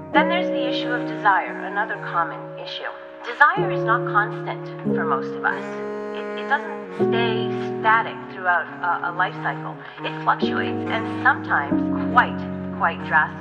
Then there's the issue of desire, another common issue. Desire is not constant for most of us. It doesn't stay static throughout a life cycle. It fluctuates, and sometimes quite drastically.